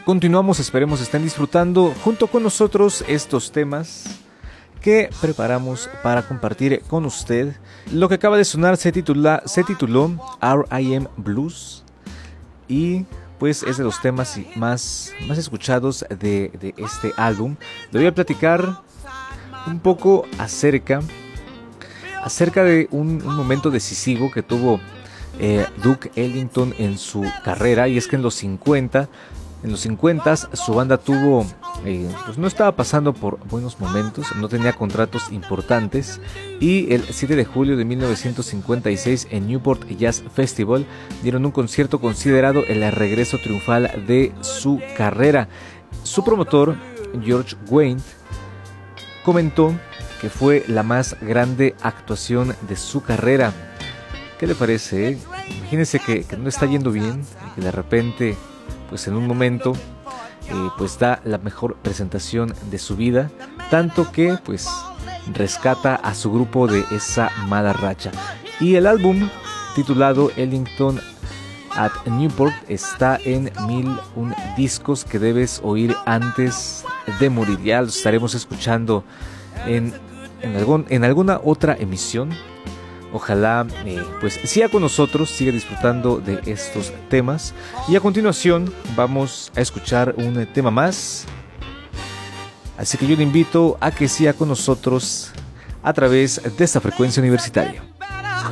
Continuamos, esperemos estén disfrutando junto con nosotros estos temas que preparamos para compartir con usted. Lo que acaba de sonar se tituló R.I.M. Blues y pues es de los temas más escuchados de este álbum. Le voy a platicar un poco acerca de un momento decisivo que tuvo Duke Ellington en su carrera, y es que en los 50 su banda tuvo pues no estaba pasando por buenos momentos, no tenía contratos importantes, y el 7 de julio de 1956 en Newport Jazz Festival dieron un concierto considerado el regreso triunfal de su carrera. Su promotor, George Wein, comentó que fue la más grande actuación de su carrera. ¿Qué le parece? Imagínense que no está yendo bien y que de repente, pues en un momento, pues da la mejor presentación de su vida, tanto que pues rescata a su grupo de esa mala racha. Y el álbum titulado Ellington at Newport está en 1001 discos que debes oír antes de morir. Ya los estaremos escuchando en alguna otra emisión. Ojalá pues siga con nosotros, siga disfrutando de estos temas. Y a continuación vamos a escuchar un tema más. Así que yo le invito a que siga con nosotros a través de esta frecuencia universitaria.